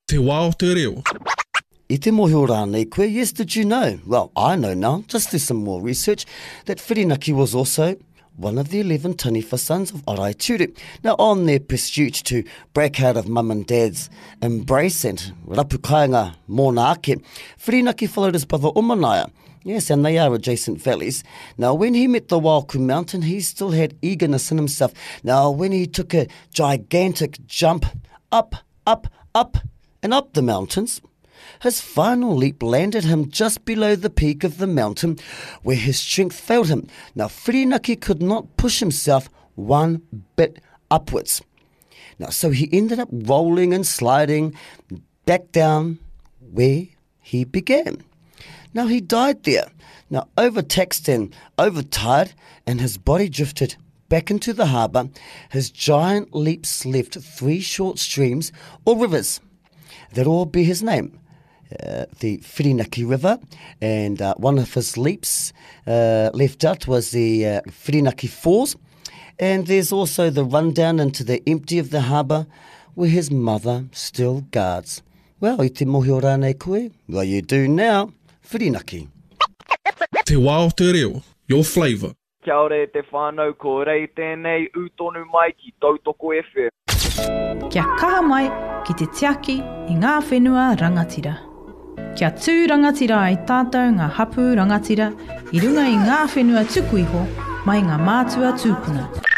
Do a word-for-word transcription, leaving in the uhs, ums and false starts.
Te wā o te reo. I te mōhio rānei koe, yes, did you know? Well, I know now, just through some more research, that Whirinaki was also one of the eleven taniwha sons of Ōrai Turu. Now, on their pursuit to break out of mum and dad's embrace and rapu kāinga mōna ake, Whirinaki followed his brother Omanaya. Yes, and they are adjacent valleys. Now, when he met the Waiku mountain, he still had eagerness in himself. Now, when he took a gigantic jump up, up, up, and up the mountains, his final leap landed him just below the peak of the mountain where his strength failed him. Now, Whirinaki could not push himself one bit upwards. Now, so he ended up rolling and sliding back down where he began. Now, he died there. Now, overtaxed and overtired, and his body drifted back into the harbour. His giant leaps left three short streams or rivers that all bear his name. Uh, the Whirinaki River, and uh, one of his leaps uh, left out was the uh, Whirinaki Falls, and there's also the rundown into the empty of the harbour where his mother still guards. Well, I te mōhio rānei koe, well you do now, Whirinaki. Te wā o te reo, your flavour. Kia ora te whānau, ko rei tēnei utonu mai ki Tautoko F M. Kia kaha mai ki te tiaki i ngā whenua rangatira. Kia tū rangatira ai tātou ngā hapu rangatira i runga i ngā whenua tuku iho mai ngā mātua tūpuna.